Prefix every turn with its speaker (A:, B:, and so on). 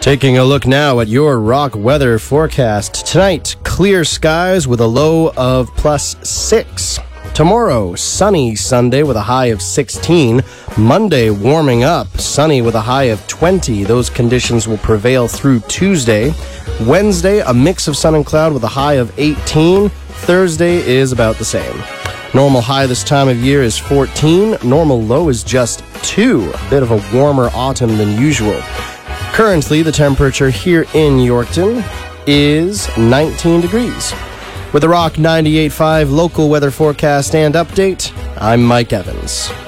A: Taking a look now at your rock weather forecast. Tonight, clear skies with a low of +6. Tomorrow, sunny Sunday with a high of 16. Monday, warming up, sunny with a high of 20. Those conditions will prevail through Tuesday. Wednesday, a mix of sun and cloud with a high of 18. Thursday is about the same. Normal high this time of year is 14. Normal low is just 2. A bit of a warmer autumn than usual. Currently, the temperature here in Yorkton is 19 degrees. With the Rock 98.5 local weather forecast and update, I'm Mike Evans.